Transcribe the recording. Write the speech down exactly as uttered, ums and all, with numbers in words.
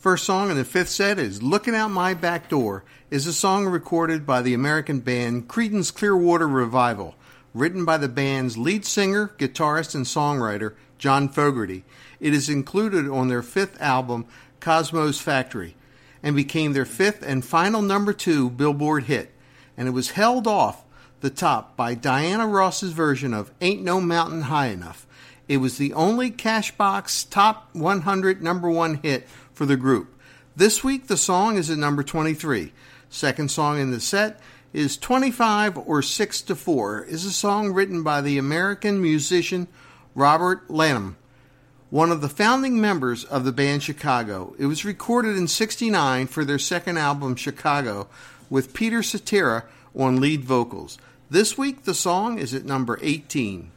First song in the fifth set is Looking Out My Back Door, is a song recorded by the American band Creedence Clearwater Revival, written by the band's lead singer, guitarist, and songwriter, John Fogerty. It is included on their fifth album, Cosmo's Factory, and became their fifth and final number two Billboard hit, and it was held off the top by Diana Ross's version of Ain't No Mountain High Enough. It was the only Cashbox Top one hundred number one hit for the group. This week, the song is at number twenty-three. Second song in the set is twenty-five or six to four, is a song written by the American musician Robert Lanham, one of the founding members of the band Chicago. It was recorded in sixty-nine for their second album, Chicago, with Peter Cetera on lead vocals. This week, the song is at number eighteen.